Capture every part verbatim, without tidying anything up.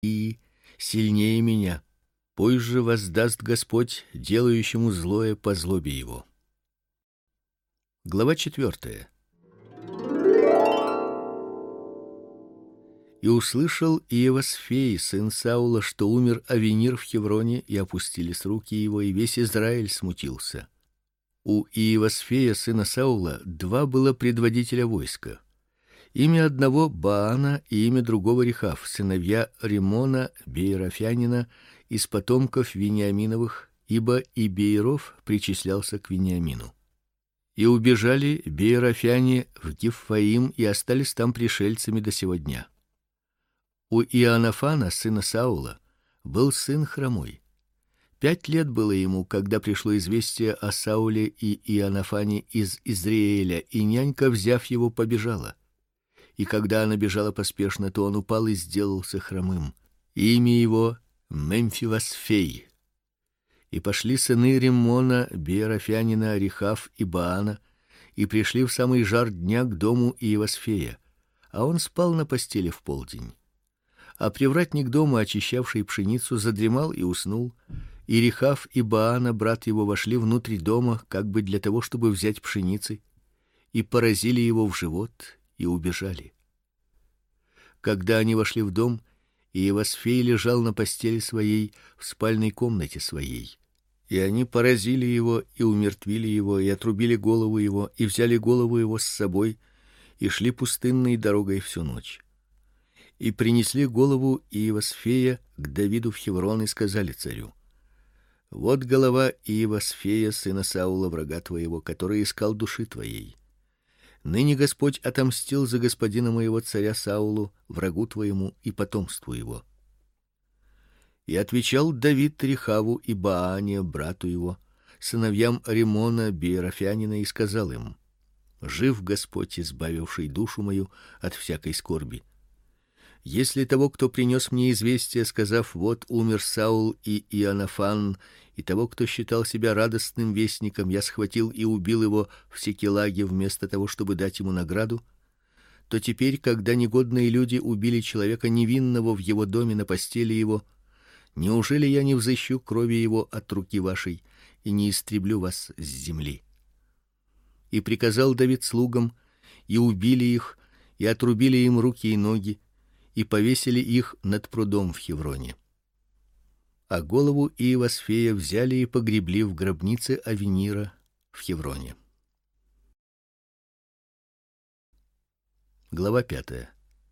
и сильнее меня. Позже воздаст Господь делающему злое по злобе его. Глава четвертая. И услышал Иевасфей, сын Саула, что умер Авенир в Хевроне, и опустились руки его, и весь Израиль смутился. У Иевасфея, сына Саула, два было предводителя войска. Имя одного Баана и имя другого Рехав, сыновья Римона беерофянина из потомков Вениаминовых, ибо и Бееров причислялся к Вениамину. И убежали беерофяне в Гиффаим и остались там пришельцами до сего дня. У Иоаннафана, сына Саула, был сын хромой. Пять лет было ему, когда пришло известие о Сауле и Иоаннафане из Израиля, и нянька, взяв его, побежала. И когда она бежала поспешно, то он упал и сделался хромым. Имя его Мемфивосфей. И пошли сыны Риммона, беерофянина, Рехав и Баана, и пришли в самый жар дня к дому Иевасфея, а он спал на постели в полдень. А привратник дома, очищавший пшеницу, задремал и уснул, и Рехав и Баана, брат его, вошли внутрь дома, как бы для того, чтобы взять пшеницы, и поразили его в живот и убежали. Когда они вошли в дом, Иевасфей лежал на постели своей в спальной комнате своей. И они поразили его и умертвили его, и отрубили голову его, и взяли голову его с собой, и шли пустынной дорогой всю ночь. И принесли голову Иевасфея к Давиду в Хеврон и сказали царю: вот голова Иевасфея, сына Саула, врага твоего, который искал души твоей. Ныне Господь отомстил за господина моего царя Саулу, врагу твоему и потомству его. И отвечал Давид Рехаву и Баане, брату его, сыновьям Римона беерофянина, и сказал им: жив Господь, избавивший душу мою от всякой скорби. Если того, кто принес мне известие, сказав: вот умер Саул и Иоаннафан, и того, кто считал себя радостным вестником, я схватил и убил его в Сикелаге вместо того, чтобы дать ему награду, то теперь, когда негодные люди убили человека невинного в его доме на постели его, неужели я не взыщу крови его от руки вашей и не истреблю вас с земли? И приказал Давид слугам, и убили их, и отрубили им руки и ноги, и повесили их над прудом в Хевроне. А голову Иевасфея взяли и погребли в гробнице Авенира в Хевроне. Глава пятая.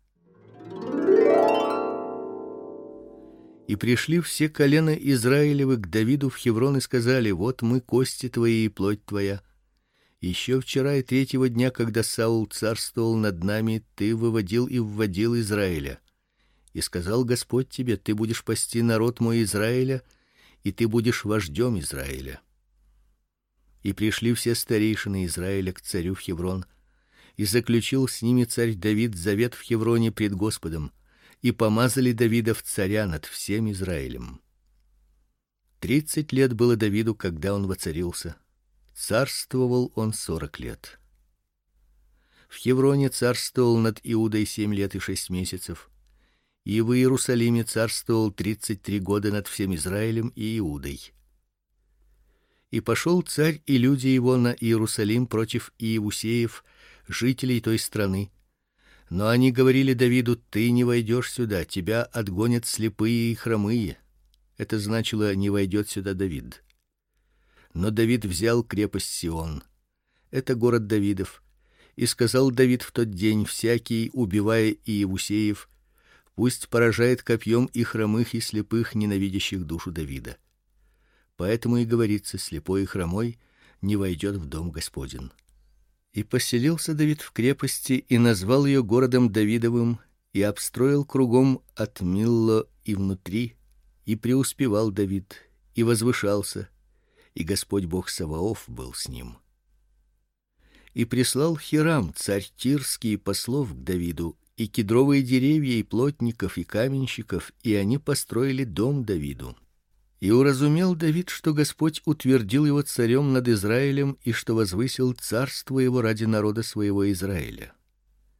И пришли все колена Израилевы к Давиду в Хеврон и сказали: вот мы, кости твои и плоть твоя. Еще вчера и третьего дня, когда Саул царствовал над нами, ты выводил и вводил Израиля. И сказал Господь тебе: ты будешь пасти народ мой Израиля, и ты будешь вождем Израиля. И пришли все старейшины Израиля к царю в Хеврон, и заключил с ними царь Давид завет в Хевроне пред Господом, и помазали Давида в царя над всем Израилем. Тридцать лет было Давиду, когда он воцарился. Царствовал он сорок лет. В Хевроне царствовал над Иудой семь лет и шесть месяцев. И в Иерусалиме царствовал тридцать три года над всем Израилем и Иудой. И пошел царь и люди его на Иерусалим против иевусеев, жителей той страны. Но они говорили Давиду: ты не войдешь сюда, тебя отгонят слепые и хромые. Это значило: не войдет сюда Давид. Но Давид взял крепость Сион. Это город Давидов. И сказал Давид в тот день: всякий, убивая иевусеев, пусть поражает копьем и хромых, и слепых, ненавидящих душу Давида. Поэтому и говорится: слепой и хромой не войдет в дом Господень. И поселился Давид в крепости и назвал ее городом Давидовым, и обстроил кругом от Милло и внутри, и преуспевал Давид, и возвышался, и Господь Бог Саваоф был с ним. И прислал Хирам, царь тирский, послов к Давиду, и кедровые деревья, и плотников, и каменщиков, и они построили дом Давиду. И уразумел Давид, что Господь утвердил его царем над Израилем, и что возвысил царство его ради народа своего Израиля.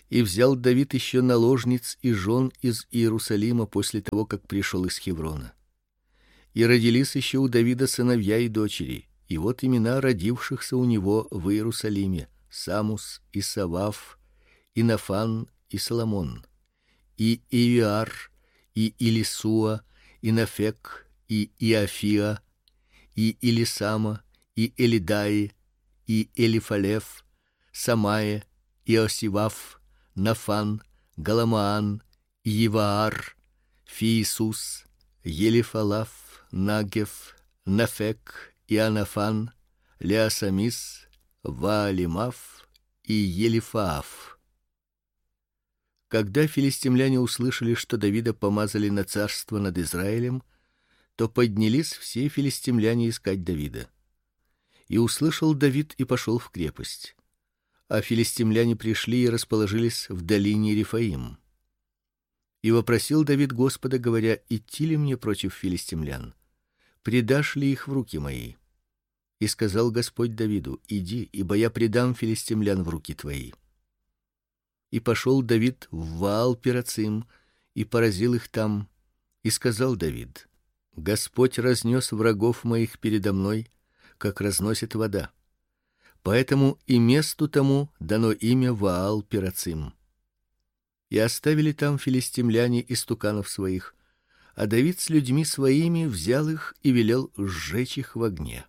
И взял Давид еще наложниц и жен из Иерусалима после того, как пришел из Хеврона. И родились еще у Давида сыновья и дочери, и вот имена родившихся у него в Иерусалиме: Самус и Савав, и Нафан и Соломон, и Иоар, и Илисуа, и Нафек, и Иофия, и Илисама, и Элидаи, и Элифалев, Самае, Иосивав, Нафан, Галамаан, Еваар, Фиисус, Елифалаф, Нагев, Нафек, Ионафан, Леасамис, Ваалимав и Елифаав. Когда филистимляне услышали, что Давида помазали на царство над Израилем, то поднялись все филистимляне искать Давида. И услышал Давид и пошел в крепость. А филистимляне пришли и расположились в долине Рефаим. И вопросил Давид Господа, говоря: идти ли мне против филистимлян? Предашь ли их в руки мои? И сказал Господь Давиду: иди, ибо я предам филистимлян в руки твои. И пошел Давид в Ваал-Перацим и поразил их там. И сказал Давид: Господь разнес врагов моих передо мной, как разносит вода. Поэтому и месту тому дано имя Ваал-Перацим. И оставили там филистимляне истуканов своих, а Давид с людьми своими взял их и велел сжечь их в огне.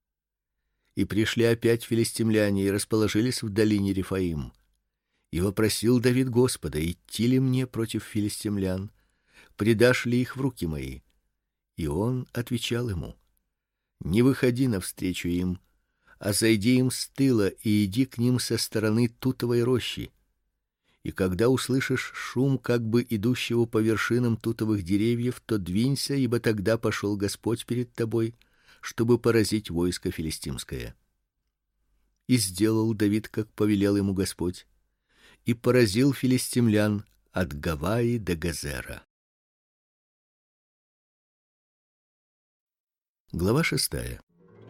И пришли опять филистимляне и расположились в долине Рефаим. И вопросил Давид Господа: идти ли мне против филистимлян? Предашь ли их в руки мои? И он отвечал ему: не выходи навстречу им, а зайди им с тыла и иди к ним со стороны тутовой рощи. И когда услышишь шум как бы идущего по вершинам тутовых деревьев, то двинься, ибо тогда пошел Господь перед тобой, чтобы поразить войско филистимское. И сделал Давид, как повелел ему Господь, и поразил филистимлян от Гаваи до Газера. Глава шестая.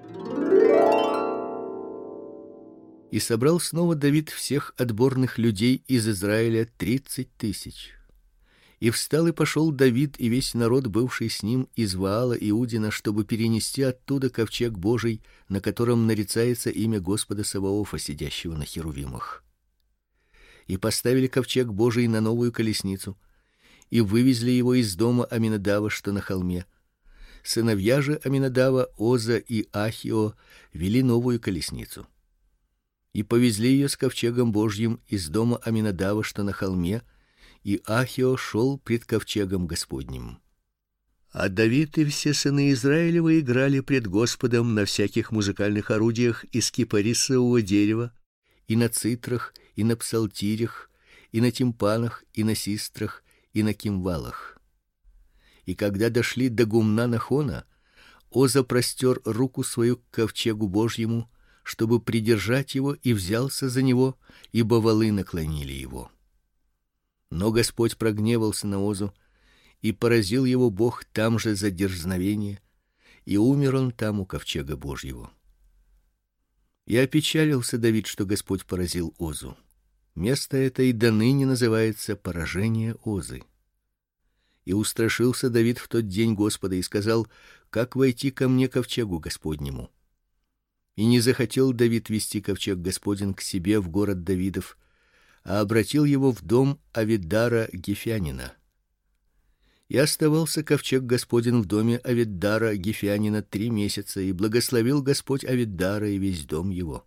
И собрал снова Давид всех отборных людей из Израиля тридцать тысяч. И встал и пошел Давид и весь народ, бывший с ним, из Ваала Иудина, чтобы перенести оттуда ковчег Божий, на котором нарицается имя Господа Саваофа, сидящего на херувимах. И поставили ковчег Божий на новую колесницу, и вывезли его из дома Аминадава, что на холме. Сыновья же Аминадава, Оза и Ахио, вели новую колесницу. И повезли ее с ковчегом Божьим из дома Аминадава, что на холме, и Ахио шел пред ковчегом Господним. А Давид и все сыны Израилевы играли пред Господом на всяких музыкальных орудиях из кипарисового дерева, и на цитрах, и на псалтирях, и на тимпанах, и на систрах, и на кимвалах. И когда дошли до гумна Нахона, Оза простер руку свою к ковчегу Божьему, чтобы придержать его, и взялся за него, ибо валы наклонили его. Но Господь прогневался на Озу, и поразил его Бог там же за дерзновение, и умер он там у ковчега Божьего. И опечалился Давид, что Господь поразил Озу. Место это и до ныне называется поражение Озы. И устрашился Давид в тот день Господа и сказал: как войти ко мне ковчегу Господнему? И не захотел Давид вести ковчег Господень к себе в город Давидов, а обратил его в дом Авиддара Гефянина. И оставался ковчег Господень в доме Авиддара Гефянина три месяца, и благословил Господь Авиддара и весь дом его.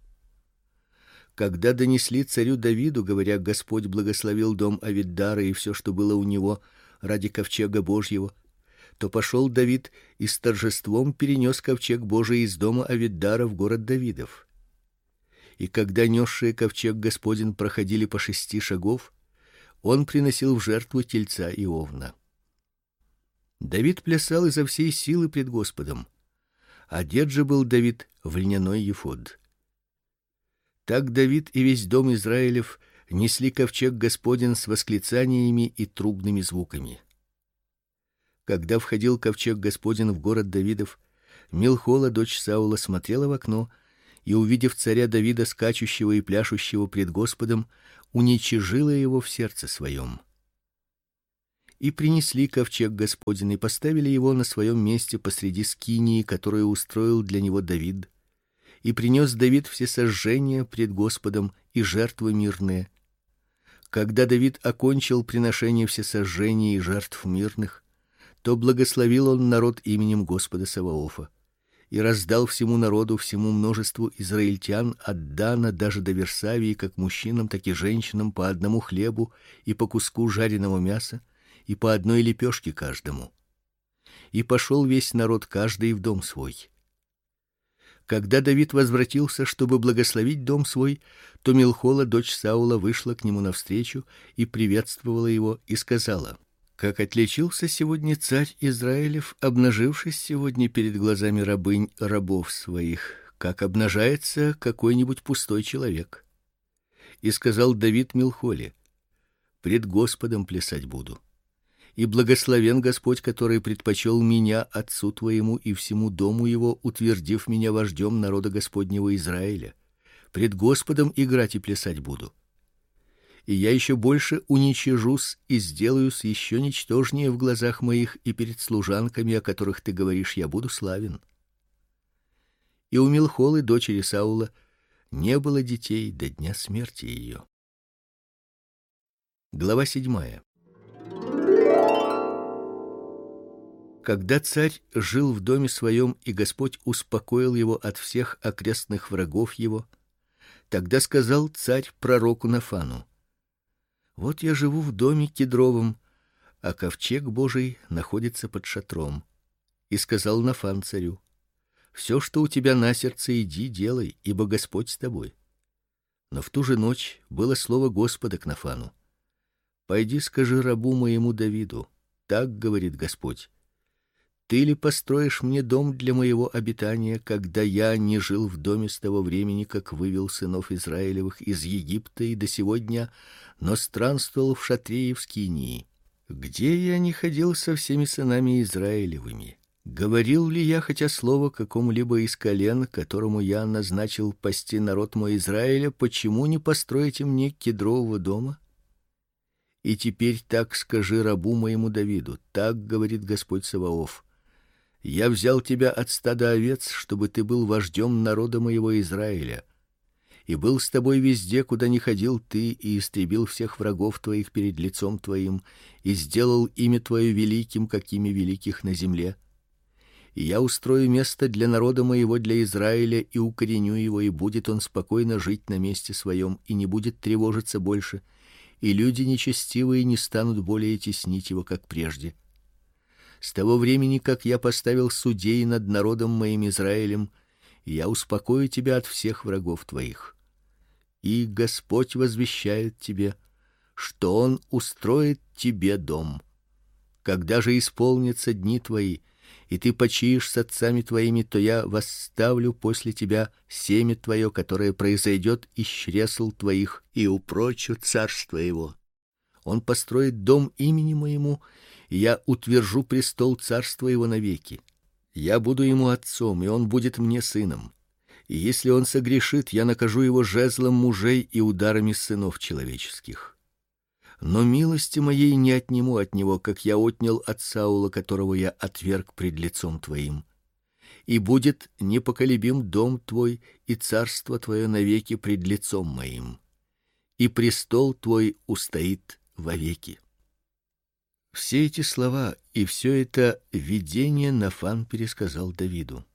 Когда донесли царю Давиду, говоря: Господь благословил дом Авиддара и все, что было у него, ради ковчега Божьего, то пошел Давид и с торжеством перенес ковчег Божий из дома Авиддара в город Давидов. И когда несшие ковчег Господень проходили по шести шагов, он приносил в жертву тельца и овна. Давид плясал изо всей силы пред Господом. Одет же был Давид в льняной ефод. Так Давид и весь дом Израилев несли ковчег Господень с восклицаниями и трубными звуками. Когда входил ковчег Господень в город Давидов, Милхола, дочь Саула, смотрела в окно и, увидев царя Давида скачущего и пляшущего пред Господом, уничижила его в сердце своем. И принесли ковчег Господень и поставили его на своем месте посреди скинии, которую устроил для него Давид. И принес Давид всесожжения пред Господом и жертвы мирные. Когда Давид окончил приношение всесожжений и жертв мирных, то благословил он народ именем Господа Саваофа и раздал всему народу, всему множеству израильтян от Дана даже до Версавии, как мужчинам, так и женщинам, по одному хлебу и по куску жареного мяса, и по одной лепешке каждому. И пошел весь народ, каждый в дом свой. Когда Давид возвратился, чтобы благословить дом свой, то Милхола, дочь Саула, вышла к нему навстречу и приветствовала его и сказала: как отличился сегодня царь Израилев, обнажившись сегодня перед глазами рабынь рабов своих, как обнажается какой-нибудь пустой человек. И сказал Давид Милхоле: пред Господом плясать буду. И благословен Господь, который предпочел меня отцу твоему и всему дому его, утвердив меня вождем народа Господнего Израиля. Пред Господом играть и плясать буду. И я еще больше уничижусь и сделаюсь еще ничтожнее в глазах моих и перед служанками, о которых ты говоришь, я буду славен. И у Милхолы, дочери Саула, не было детей до дня смерти ее. Глава седьмая. Когда царь жил в доме своем, и Господь успокоил его от всех окрестных врагов его, тогда сказал царь пророку Нафану: вот я живу в доме кедровом, а ковчег Божий находится под шатром. И сказал Нафан царю: все, что у тебя на сердце, иди делай, ибо Господь с тобой. Но в ту же ночь было слово Господа к Нафану: пойди, скажи рабу моему Давиду: так говорит Господь: ты ли построишь мне дом для моего обитания, когда я не жил в доме с того времени, как вывел сынов Израилевых из Египта и до сего дня, но странствовал в шатре и в скинии? Где я не ходил со всеми сынами Израилевыми? Говорил ли я хотя слово какому-либо из колен, которому я назначил пасти народ мой Израиля: почему не построите мне кедрового дома? И теперь так скажи рабу моему Давиду: так говорит Господь Саваоф: я взял тебя от стада овец, чтобы ты был вождем народа моего Израиля, и был с тобой везде, куда ни ходил ты, и истребил всех врагов твоих перед лицом твоим, и сделал имя твое великим, как имя великих на земле. И я устрою место для народа моего, для Израиля, и укореню его, и будет он спокойно жить на месте своем, и не будет тревожиться больше, и люди нечестивые не станут более теснить его, как прежде. С того времени, как я поставил судей над народом моим Израилем, я успокою тебя от всех врагов твоих. И Господь возвещает тебе, что он устроит тебе дом. Когда же исполнятся дни твои, и ты почиешь с отцами твоими, то я восставлю после тебя семя твое, которое произойдет из чресл твоих, и упрочу царство его. Он построит дом имени моему, и я утвержу престол царства его навеки. Я буду ему отцом, и он будет мне сыном. И если он согрешит, я накажу его жезлом мужей и ударами сынов человеческих. Но милости моей не отниму от него, как я отнял от Саула, которого я отверг пред лицом твоим. И будет непоколебим дом твой и царство твое навеки пред лицом моим. И престол твой устоит вовеки. Все эти слова и все это видение Нафан пересказал Давиду.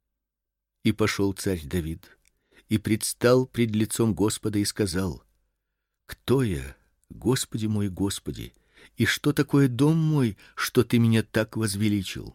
И пошел царь Давид и предстал пред лицом Господа и сказал: кто я, Господи мой, Господи, и что такое дом мой, что ты меня так возвеличил?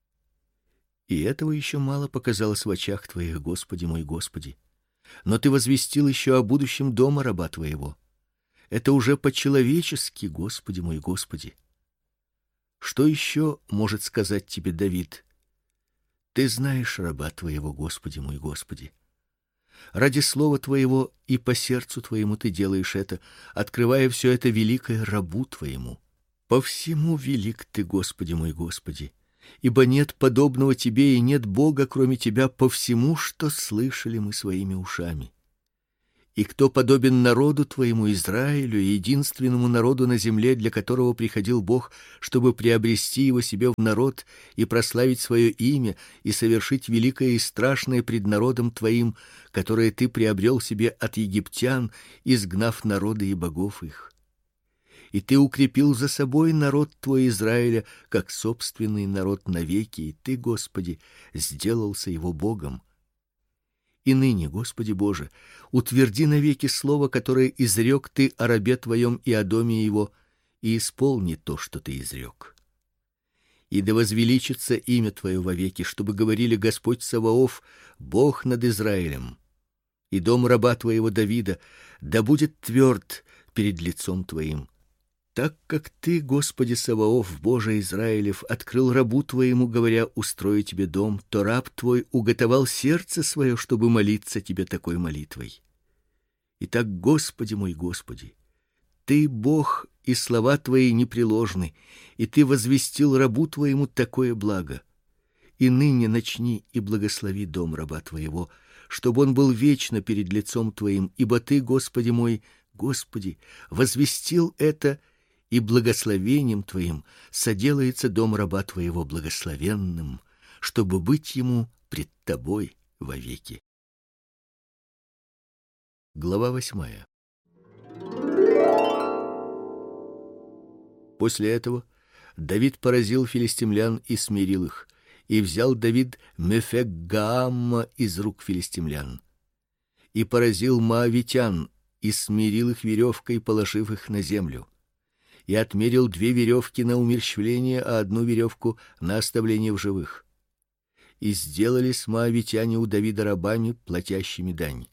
И этого еще мало показалось в очах твоих, Господи мой, Господи. Но ты возвестил еще о будущем дома раба твоего. Это уже по-человечески, Господи мой, Господи. Что еще может сказать тебе Давид? Ты знаешь раба твоего, Господи мой, Господи. Ради слова твоего и по сердцу твоему ты делаешь это, открывая все это великое рабу твоему. По всему велик ты, Господи мой, Господи, ибо нет подобного тебе и нет Бога, кроме тебя, по всему, что слышали мы своими ушами. И кто подобен народу твоему Израилю, единственному народу на земле, для которого приходил Бог, чтобы приобрести его себе в народ и прославить свое имя и совершить великое и страшное пред народом твоим, которое ты приобрел себе от египтян, изгнав народы и богов их? И ты укрепил за собой народ твой Израиля, как собственный народ навеки, и ты, Господи, сделался его Богом. И ныне, Господи Боже, утверди навеки слово, которое изрек ты о рабе твоем и о доме его, и исполни то, что ты изрек. И да возвеличится имя твое вовеки, чтобы говорили: Господь Саваоф, Бог над Израилем. И дом раба твоего Давида да будет тверд перед лицом твоим. Так как ты, Господи Саваоф, Боже Израилев, открыл рабу твоему, говоря: устрою тебе дом, то раб твой уготовал сердце свое, чтобы молиться тебе такой молитвой. Итак, Господи мой, Господи, ты Бог, и слова твои непреложны, и ты возвестил рабу твоему такое благо. И ныне начни и благослови дом раба твоего, чтобы он был вечно перед лицом твоим, ибо ты, Господи мой, Господи, возвестил это, и благословением твоим соделается дом раба твоего благословенным, чтобы быть ему пред тобой вовеки. Глава восьмая. После этого Давид поразил филистимлян и смирил их, и взял Давид Мефек-Гаамма из рук филистимлян, и поразил моавитян, и смирил их веревкой, положив их на землю. И отмерил две веревки на умерщвление, а одну веревку на оставление в живых. И сделались моавитяне у Давида рабами, платящими дань.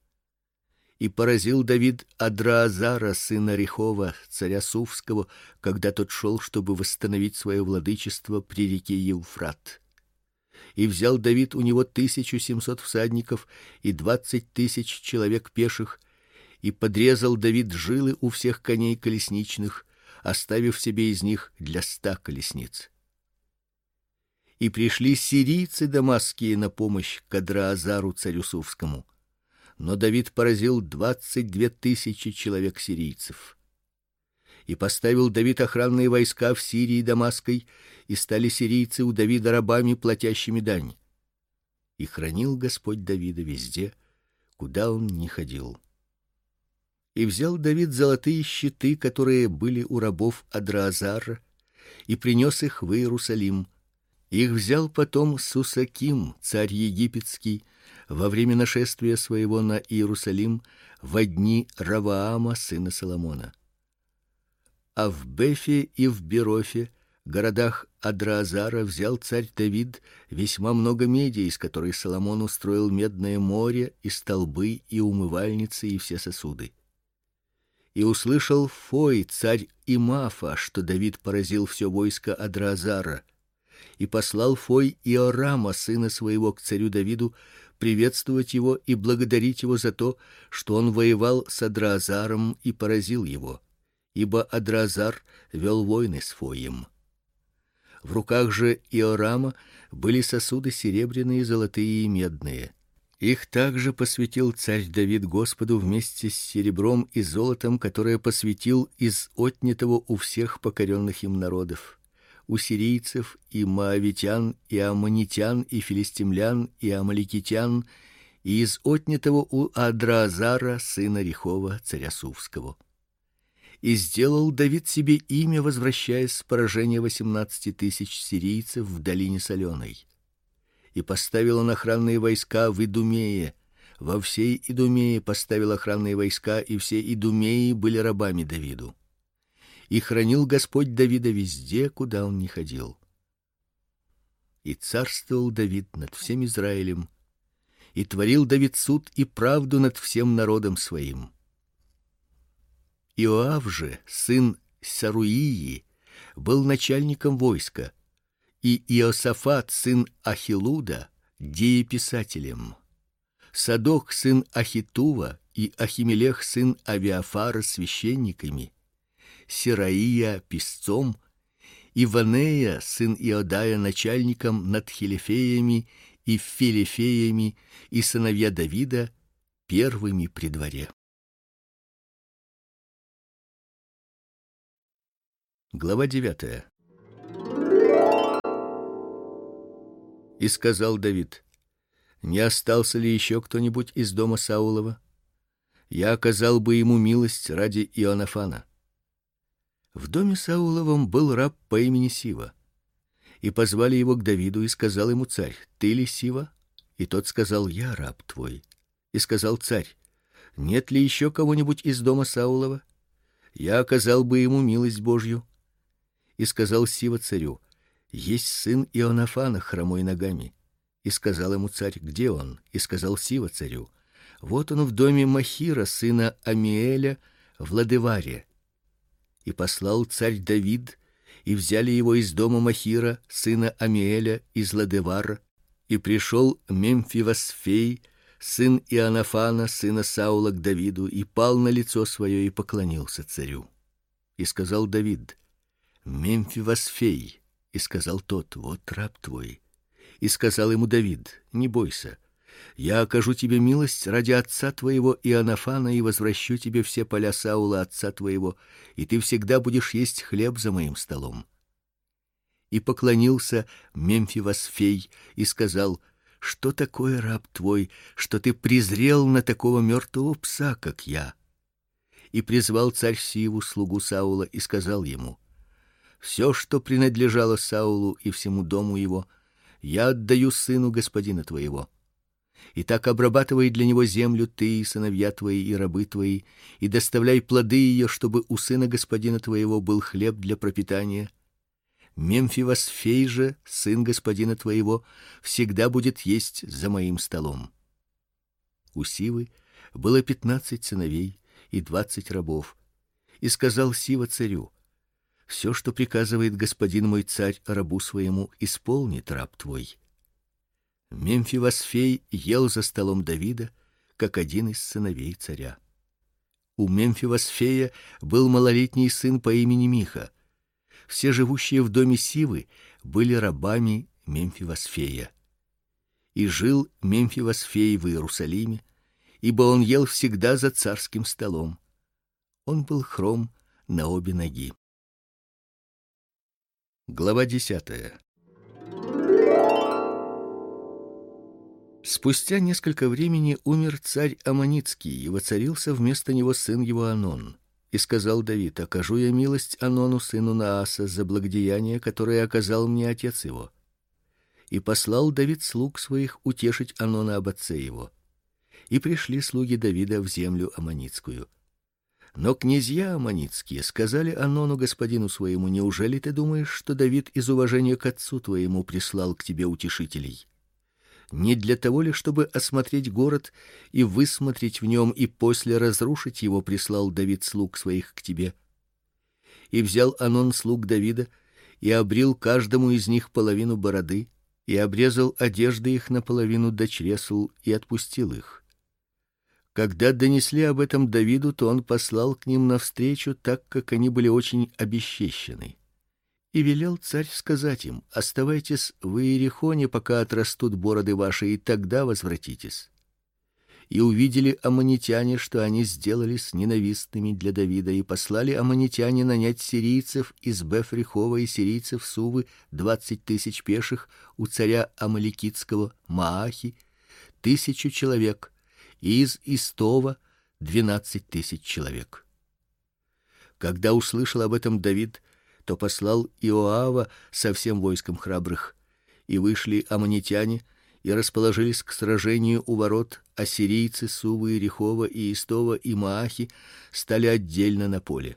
И поразил Давид Адраазара, сына Рехова, царя Суфского, когда тот шел, чтобы восстановить свое владычество при реке Евфрат. И взял Давид у него тысячу семьсот всадников и двадцать тысяч человек пеших, и подрезал Давид жилы у всех коней колесничных, оставив себе из них для ста колесниц. И пришли сирийцы дамасские на помощь к Адраазару, царю Суфскому. Но Давид поразил двадцать две тысячи человек сирийцев. И поставил Давид охранные войска в Сирии дамасской, и стали сирийцы у Давида рабами, платящими дань. И хранил Господь Давида везде, куда он ни ходил. И взял Давид золотые щиты, которые были у рабов Адраазара, и принес их в Иерусалим. Их взял потом Сусаким, царь египетский, во время нашествия своего на Иерусалим во дни Раваама, сына Соломона. А в Бефе и в Берофе, городах Адраазара, взял царь Давид весьма много меди, из которой Соломон устроил медное море, и столбы, и умывальницы, и все сосуды. И услышал Фой, царь Имафа, что Давид поразил все войско Адраазара, и послал Фой Иорама, сына своего, к царю Давиду, приветствовать его и благодарить его за то, что он воевал с Адраазаром и поразил его, ибо Адраазар вел войны с Фоем. В руках же Иорама были сосуды серебряные, золотые и медные. Их также посвятил царь Давид Господу вместе с серебром и золотом, которое посвятил из отнятого у всех покоренных им народов, у сирийцев и моавитян, и аммонитян, и филистимлян, и амаликитян, и из отнятого у Адраазара, сына Рехова, царя Суфского. И сделал Давид себе имя, возвращаясь с поражения восемнадцати тысяч сирийцев в долине соленой. И поставил он охранные войска в Идумее. Во всей Идумее поставил охранные войска, и все Идумеи были рабами Давиду. И хранил Господь Давида везде, куда он ни ходил. И царствовал Давид над всем Израилем, и творил Давид суд и правду над всем народом своим. Иоав же, сын Саруии, был начальником войска, и Иосафат, сын Ахилуда, дееписателем. Садок, сын Ахитува, и Ахимелех, сын Авиафара, священниками. Сираия писцом, и Ванея, сын Иодая, начальником над хилифеями и филифеями, и сыновья Давида первыми при дворе. Глава девятая. И сказал Давид: не остался ли еще кто-нибудь из дома Саулова? Я оказал бы ему милость ради Ионафана. В доме Сауловом был раб по имени Сива. И позвали его к Давиду, и сказал ему царь: ты ли Сива? И тот сказал: я раб твой. И сказал царь: нет ли еще кого-нибудь из дома Саулова? Я оказал бы ему милость Божью. И сказал Сива царю: есть сын Ионафана, хромой ногами. И сказал ему царь: где он? И сказал Сива царю: вот он в доме Махира, сына Амиэля, в Лодеваре. И послал царь Давид, и взяли его из дома Махира, сына Амиэля, из Лодевара, и пришел Мемфивосфей, сын Ионафана, сына Саула, к Давиду, и пал на лицо свое и поклонился царю. И сказал Давид: Мемфивосфей. И сказал тот: вот раб твой. И сказал ему Давид: не бойся, я окажу тебе милость ради отца твоего Ионафана и возвращу тебе все поля Саула отца твоего, и ты всегда будешь есть хлеб за моим столом. И поклонился Мемфивосфей и сказал: что такое раб твой, что ты презрел на такого мертвого пса, как я? И призвал царь Сиву, слугу Саула, и сказал ему: все, что принадлежало Саулу и всему дому его, я отдаю сыну господина твоего. И так обрабатывай для него землю ты и сыновья твои и рабы твои, и доставляй плоды ее, чтобы у сына господина твоего был хлеб для пропитания. Мемфивосфей же, сын господина твоего, всегда будет есть за моим столом. У Сивы было пятнадцать сыновей и двадцать рабов. И сказал Сива царю: все, что приказывает господин мой царь рабу своему, исполнит раб твой. Мемфивосфей ел за столом Давида, как один из сыновей царя. У Мемфивосфея был малолетний сын по имени Миха. Все живущие в доме Сивы были рабами Мемфивосфея. И жил Мемфивосфей в Иерусалиме, ибо он ел всегда за царским столом. Он был хром на обе ноги. Глава десятая. Спустя несколько времени умер царь Аммонитский, и воцарился вместо него сын его Анон. И сказал Давид: окажу я милость Анону, сыну Нааса, за благодеяние, которое оказал мне отец его. И послал Давид слуг своих утешить Анона об отце его. И пришли слуги Давида в землю Аммонитскую. Но князья аммонитские сказали Анону, господину своему: неужели ты думаешь, что Давид из уважения к отцу твоему прислал к тебе утешителей? Не для того ли, чтобы осмотреть город и высмотреть в нем, и после разрушить его, прислал Давид слуг своих к тебе? И взял Анон слуг Давида и обрил каждому из них половину бороды, и обрезал одежды их наполовину до чресл, и отпустил их. Когда донесли об этом Давиду, то он послал к ним навстречу, так как они были очень обесчещены. И велел царь сказать им: оставайтесь в Иерихоне, пока отрастут бороды ваши, и тогда возвратитесь. И увидели аммонитяне, что они сделались ненавистными для Давида, и послали аммонитяне нанять сирийцев из Бефрихова и сирийцев Сувы двадцать тысяч пеших у царя амаликитского Маахи, тысячу человек, и из Истова двенадцать тысяч человек. Когда услышал об этом Давид, то послал Иоава со всем войском храбрых, и вышли аммонитяне и расположились к сражению у ворот, а сирийцы Сувы, Иерихова и Истова и Маахи стали отдельно на поле.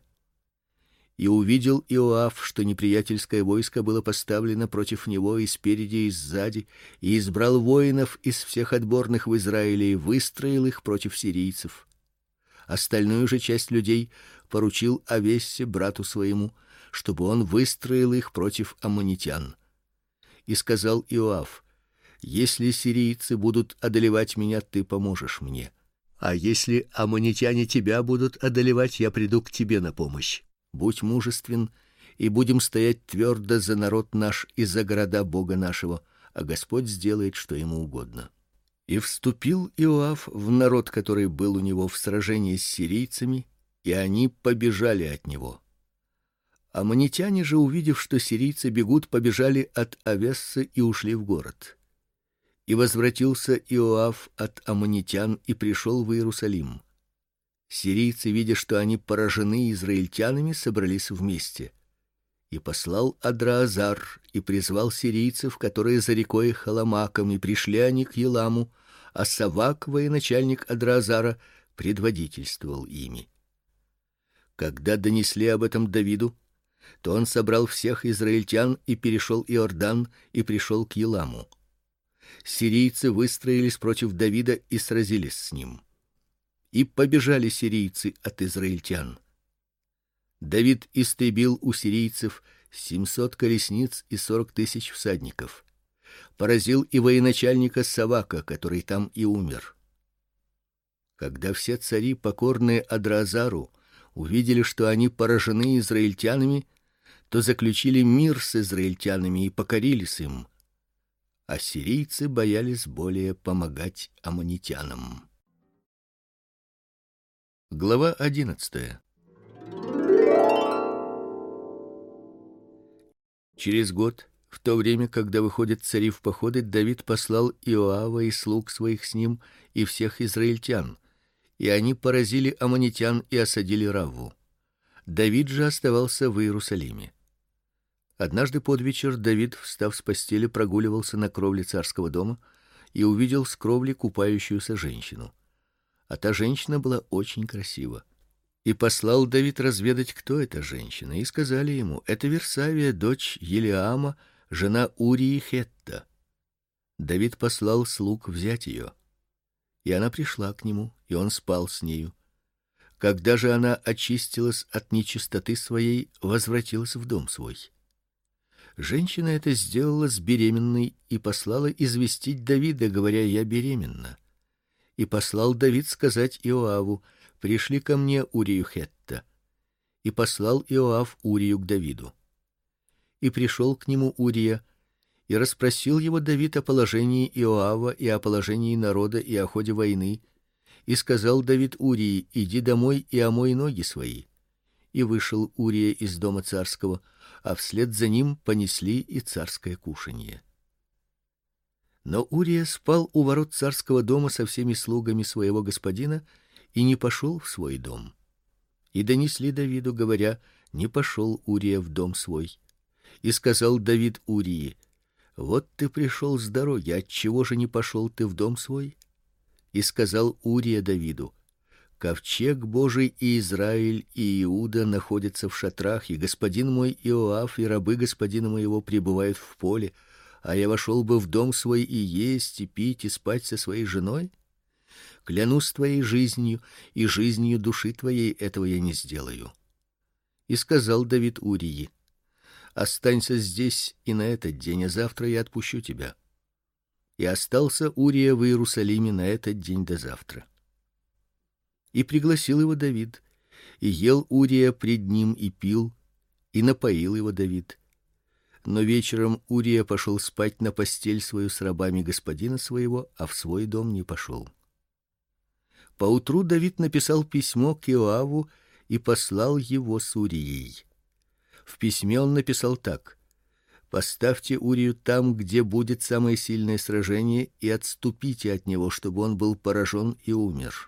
И увидел Иоав, что неприятельское войско было поставлено против него и спереди, и сзади, и избрал воинов из всех отборных в Израиле и выстроил их против сирийцев. Остальную же часть людей поручил Авессе, брату своему, чтобы он выстроил их против аммонитян. И сказал Иоав: если сирийцы будут одолевать меня, ты поможешь мне. А если аммонитяне тебя будут одолевать, я приду к тебе на помощь. Будь мужествен, и будем стоять твердо за народ наш и за города Бога нашего, а Господь сделает, что ему угодно. И вступил Иоав в народ, который был у него в сражении с сирийцами, и они побежали от него. Аммонитяне же, увидев, что сирийцы бегут, побежали от Авессы и ушли в город. И возвратился Иоав от аммонитян и пришел в Иерусалим. Сирийцы, видя, что они поражены израильтянами, собрались вместе. И послал Адраазар и призвал сирийцев, которые за рекой Халамаком, и пришли они к Еламу, а Савак, военачальник Адраазара, предводительствовал ими. Когда донесли об этом Давиду, то он собрал всех израильтян и перешел Иордан и пришел к Еламу. Сирийцы выстроились против Давида и сразились с ним. И побежали сирийцы от израильтян. Давид истребил у сирийцев семьсот колесниц и сорок тысяч всадников. Поразил и военачальника Савака, который там и умер. Когда все цари, покорные Адраазару, увидели, что они поражены израильтянами, то заключили мир с израильтянами и покорились им. А сирийцы боялись более помогать аммонитянам. Глава одиннадцатая. Через год, в то время, когда выходят цари в походы, Давид послал Иоава и слуг своих с ним и всех израильтян, и они поразили аммонитян и осадили Равву. Давид же оставался в Иерусалиме. Однажды под вечер Давид, встав с постели, прогуливался на кровле царского дома и увидел с кровли купающуюся женщину. А та женщина была очень красива. И послал Давид разведать, кто эта женщина, и сказали ему: это Версавия, дочь Елиама, жена Урии Хетта. Давид послал слуг взять ее. И она пришла к нему, и он спал с нею. Когда же она очистилась от нечистоты своей, возвратилась в дом свой. Женщина эта сделалась беременной и послала известить Давида, говоря: я беременна. И послал Давид сказать Иоаву: пришли ко мне Урию Хетта. И послал Иоав Урию к Давиду. И пришел к нему Урия, и расспросил его Давид о положении Иоава и о положении народа и о ходе войны. И сказал Давид Урии: иди домой и омой ноги свои. И вышел Урия из дома царского, а вслед за ним понесли и царское кушанье. Но Урия спал у ворот царского дома со всеми слугами своего господина и не пошел в свой дом. И донесли Давиду, говоря: не пошел Урия в дом свой. И сказал Давид Урии: вот ты пришел с дороги, отчего же не пошел ты в дом свой? И сказал Урия Давиду: ковчег Божий и Израиль и Иуда находятся в шатрах, и господин мой Иоав и рабы господина моего пребывают в поле, а я вошел бы в дом свой и есть, и пить, и спать со своей женой? Клянусь твоей жизнью и жизнью души твоей, этого я не сделаю. И сказал Давид Урии: останься здесь и на этот день, а завтра я отпущу тебя. И остался Урия в Иерусалиме на этот день до завтра. И пригласил его Давид, и ел Урия пред ним и пил, и напоил его Давид. Но вечером Урия пошел спать на постель свою с рабами господина своего, а в свой дом не пошел. Поутру Давид написал письмо к Иоаву и послал его с Урией. В письме он написал так: поставьте Урию там, где будет самое сильное сражение, и отступите от него, чтобы он был поражен и умер.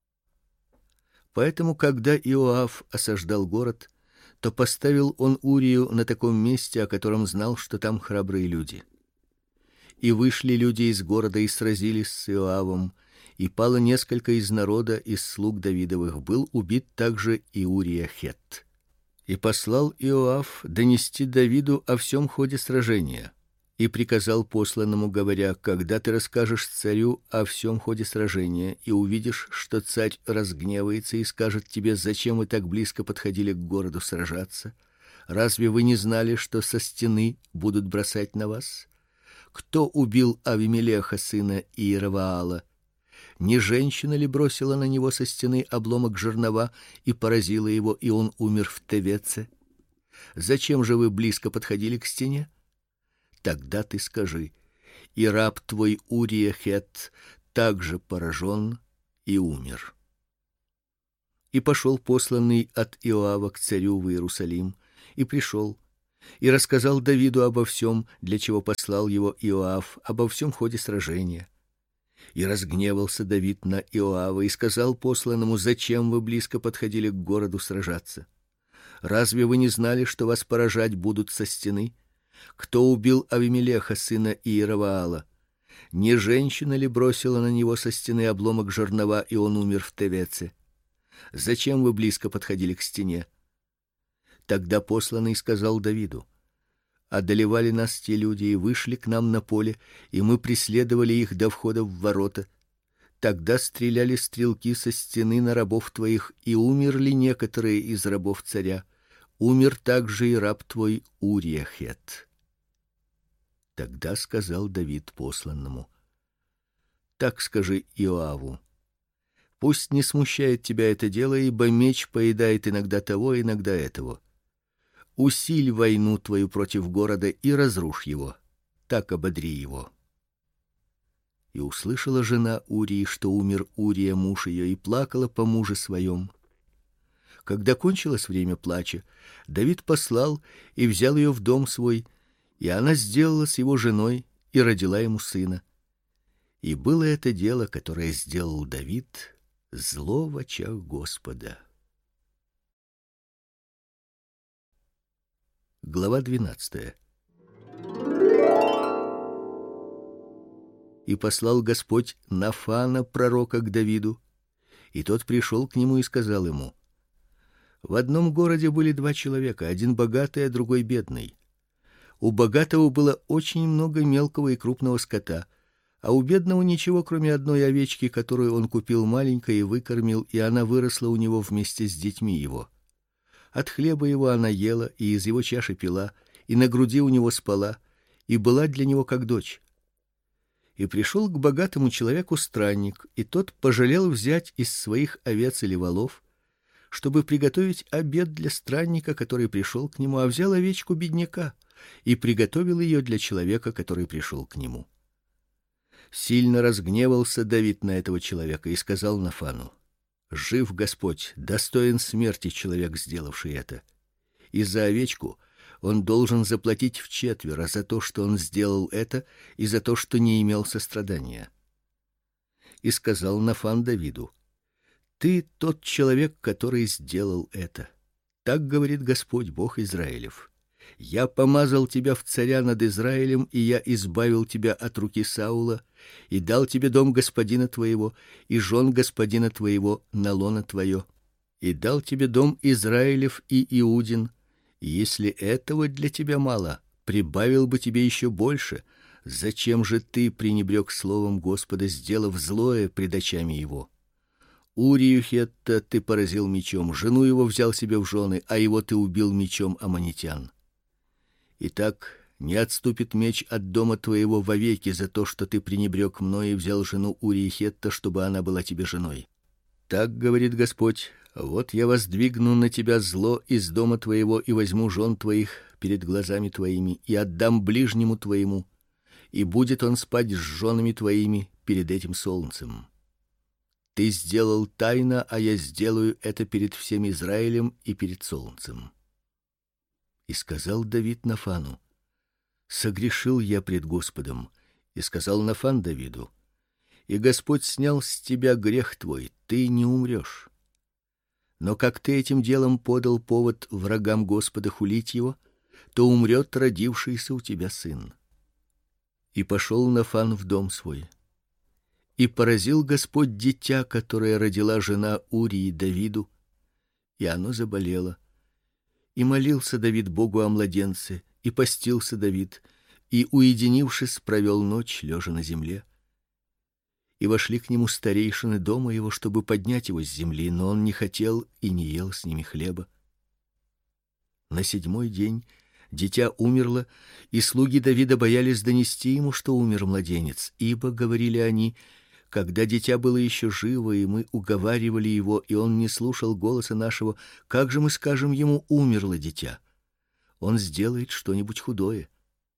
Поэтому, когда Иоав осаждал город, то поставил он Урию на таком месте, о котором знал, что там храбрые люди. И вышли люди из города и сразились с Иоавом, и пало несколько из народа, из слуг Давидовых. Был убит также и Урия Хетт. И послал Иоав донести Давиду о всем ходе сражения, и приказал посланному, говоря: когда ты расскажешь царю о всем ходе сражения и увидишь, что царь разгневается и скажет тебе: зачем вы так близко подходили к городу сражаться? Разве вы не знали, что со стены будут бросать на вас? Кто убил Авимелеха сына Иераваала? Не женщина ли бросила на него со стены обломок жернова и поразила его, и он умер в Тевеце? Зачем же вы близко подходили к стене? Тогда ты скажи: и раб твой Урия Хетт также поражен и умер. И пошел посланный от Иоава к царю в Иерусалим, и пришел, и рассказал Давиду обо всем, для чего послал его Иоав, обо всем ходе сражения. И разгневался Давид на Иоава и сказал посланному: зачем вы близко подходили к городу сражаться? Разве вы не знали, что вас поражать будут со стены? Кто убил Авимелеха, сына Иеровоала? Не женщина ли бросила на него со стены обломок жернова, и он умер в Тевеце? Зачем вы близко подходили к стене? Тогда посланный сказал Давиду: одолевали нас те люди и вышли к нам на поле, и мы преследовали их до входа в ворота. Тогда стреляли стрелки со стены на рабов твоих, и умерли некоторые из рабов царя. Умер также и раб твой Урия Хет. Тогда сказал Давид посланному: так скажи Иоаву: пусть не смущает тебя это дело, ибо меч поедает иногда того, иногда этого. Усиль войну твою против города и разрушь его, так ободри его. И услышала жена Урии, что умер Урия муж ее, и плакала по муже своем. Когда кончилось время плача, Давид послал и взял ее в дом свой, и она сделалась его женой и родила ему сына. И было это дело, которое сделал Давид, зло в очах Господа. Глава двенадцатая. И послал Господь Нафана пророка к Давиду, и тот пришел к нему и сказал ему: в одном городе были два человека, один богатый, а другой бедный. У богатого было очень много мелкого и крупного скота, а у бедного ничего, кроме одной овечки, которую он купил маленькой и выкормил, и она выросла у него вместе с детьми его. От хлеба его она ела, и из его чаши пила, и на груди у него спала, и была для него как дочь. И пришел к богатому человеку странник, и тот пожалел взять из своих овец или волов, чтобы приготовить обед для странника, который пришел к нему, а взял овечку бедняка и приготовил ее для человека, который пришел к нему. Сильно разгневался Давид на этого человека и сказал Нафану: жив Господь, достоин смерти человек, сделавший это. И за овечку он должен заплатить вчетверо за то, что он сделал это, и за то, что не имел сострадания. И сказал Нафан Давиду: ты тот человек, который сделал это. Так говорит Господь, Бог Израилев: я помазал тебя в царя над Израилем, и я избавил тебя от руки Саула, и дал тебе дом господина твоего, и жен господина твоего на лоно твое, и дал тебе дом Израилев и Иудин. И если этого для тебя мало, прибавил бы тебе еще больше. Зачем же ты пренебрег словом Господа, сделав злое пред очами его? Урию Хетта ты поразил мечом, жену его взял себе в жены, а его ты убил мечом аммонитян. Итак, не отступит меч от дома твоего вовеки за то, что ты пренебрег мной и взял жену Урии Хетта, чтобы она была тебе женой. Так говорит Господь: вот я воздвигну на тебя зло из дома твоего и возьму жен твоих перед глазами твоими и отдам ближнему твоему, и будет он спать с женами твоими перед этим солнцем. Ты сделал тайно, а я сделаю это перед всем Израилем и перед солнцем. И сказал Давид Нафану: согрешил я пред Господом. И сказал Нафан Давиду: и Господь снял с тебя грех твой, ты не умрешь. Но как ты этим делом подал повод врагам Господа хулить его, то умрет родившийся у тебя сын. И пошел Нафан в дом свой. И поразил Господь дитя, которое родила жена Урии Давиду, и оно заболело. И молился Давид Богу о младенце, и постился Давид, и, уединившись, провел ночь, лежа на земле. И вошли к нему старейшины дома его, чтобы поднять его с земли, но он не хотел и не ел с ними хлеба. На седьмой день дитя умерло, и слуги Давида боялись донести ему, что умер младенец, ибо, говорили они, когда дитя было еще живо, и мы уговаривали его, и он не слушал голоса нашего, как же мы скажем ему: умерло дитя? Он сделает что-нибудь худое.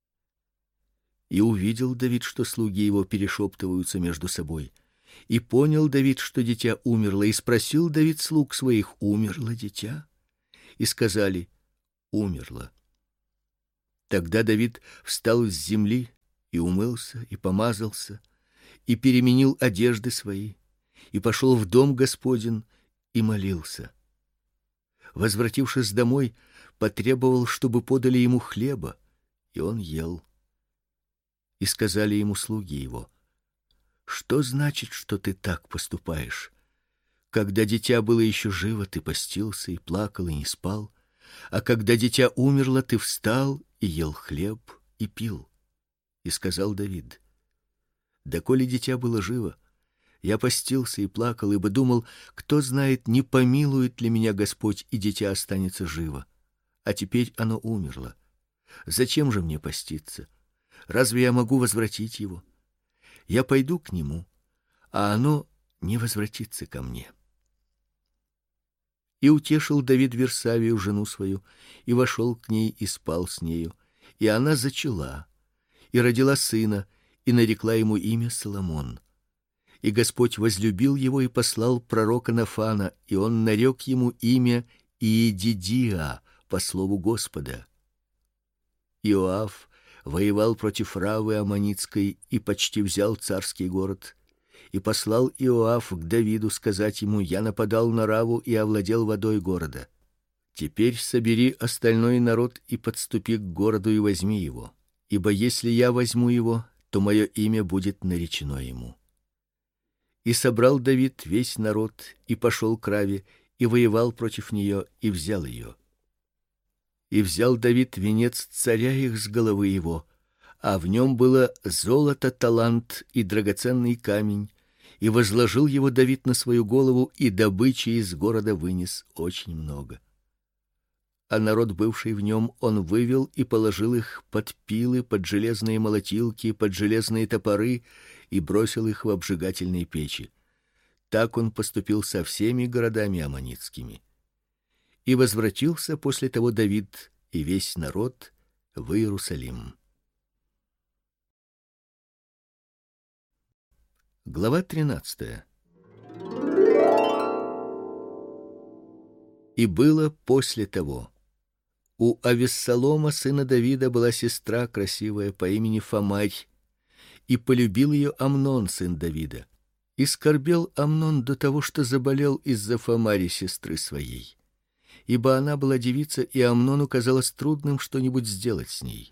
И увидел Давид, что слуги его перешептываются между собой. И понял Давид, что дитя умерло, и спросил Давид слуг своих: умерло дитя? И сказали: умерла. Тогда Давид встал с земли и умылся, и помазался, и переменил одежды свои, и пошел в дом Господень и молился. Возвратившись домой, потребовал, чтобы подали ему хлеба, и он ел. И сказали ему слуги его: что значит, что ты так поступаешь? Когда дитя было еще живо, ты постился и плакал и не спал, а когда дитя умерло, ты встал и ел хлеб и пил. И сказал Давид: доколе дитя было живо, я постился и плакал, ибо думал, кто знает, не помилует ли меня Господь, и дитя останется живо. А теперь оно умерло. Зачем же мне поститься? Разве я могу возвратить его? Я пойду к нему, а оно не возвратится ко мне. И утешил Давид Версавию, жену свою, и вошел к ней и спал с нею, и она зачала, и родила сына, и нарекла ему имя Соломон. И Господь возлюбил его и послал пророка Нафана, и он нарек ему имя Иедидия по слову Господа. Иоав воевал против Равы Аммонитской и почти взял царский город. И послал Иоав к Давиду сказать ему: я нападал на Раву и овладел водой города. Теперь собери остальной народ и подступи к городу и возьми его, ибо если я возьму его, то мое имя будет наречено ему. И собрал Давид весь народ и пошел к Раве и воевал против нее и взял ее. И взял Давид венец царя их с головы его, а в нем было золото, талант и драгоценный камень, и возложил его Давид на свою голову, и добычи из города вынес очень много. А народ, бывший в нем, он вывел и положил их под пилы, под железные молотилки, под железные топоры, и бросил их в обжигательные печи. Так он поступил со всеми городами аммонитскими. И возвратился после того Давид и весь народ в Иерусалим. Глава тринадцатая. И было после того: у Авессалома сына Давида была сестра красивая по имени Фамарь, и полюбил ее Амнон сын Давида. И скорбел Амнон до того, что заболел из-за Фамари сестры своей, ибо она была девица, и Амнону казалось трудным что-нибудь сделать с ней.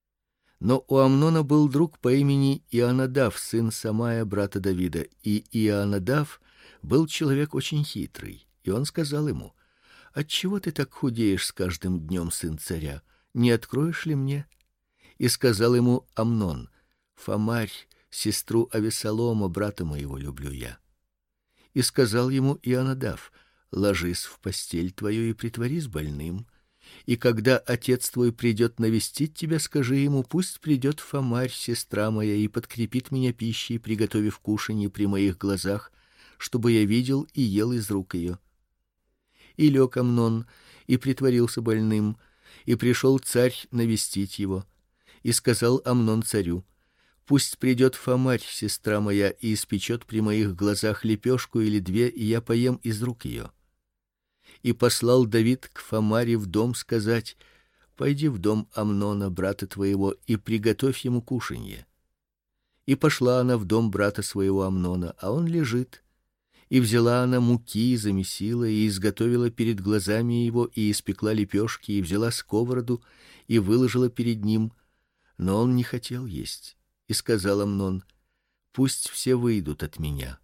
Но у Амнона был друг по имени Ионадав, сын Самая, брата Давида, и Ионадав был человек очень хитрый, и он сказал ему: отчего ты так худеешь с каждым днем, сын царя? Не откроешь ли мне? И сказал ему Амнон: Фамарь, сестру Авессалома, брата моего, люблю я. И сказал ему Ионадав: ложись в постель твою и притворись больным, и когда отец твой придет навестить тебя, скажи ему: пусть придет Фамарь, сестра моя, и подкрепит меня пищей, приготовив кушанье при моих глазах, чтобы я видел и ел из рук ее. И лег Амнон и притворился больным, и пришел царь навестить его. И сказал Амнон царю: пусть придет Фамарь, сестра моя, и испечет при моих глазах лепешку или две, и я поем из рук ее. И послал Давид к Фамаре в дом сказать: пойди в дом Амнона, брата твоего, и приготовь ему кушанье. И пошла она в дом брата своего Амнона, а он лежит. И взяла она муки, замесила и изготовила перед глазами его, и испекла лепешки, и взяла сковороду и выложила перед ним, но он не хотел есть. И сказал Амнон: пусть все выйдут от меня.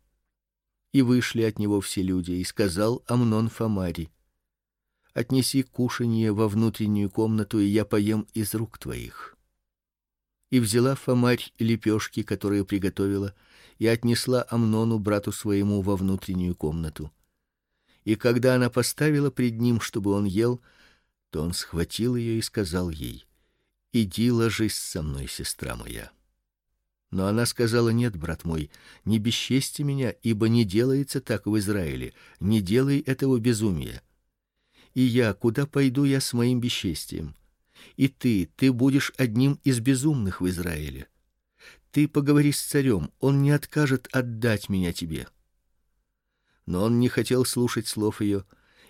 И вышли от него все люди, и сказал Амнон Фамари: отнеси кушанье во внутреннюю комнату, и я поем из рук твоих. И взяла Фамарь лепешки, которые приготовила, и отнесла Амнону, брату своему, во внутреннюю комнату. И когда она поставила пред ним, чтобы он ел, то он схватил ее и сказал ей: иди ложись со мной, сестра моя. Но она сказала: нет, брат мой, не бесчести меня, ибо не делается так в Израиле, не делай этого безумия. И я, куда пойду я с моим бесчестием? И ты, ты будешь одним из безумных в Израиле. Ты поговори с царем, он не откажет отдать меня тебе. Но он не хотел слушать слов ее,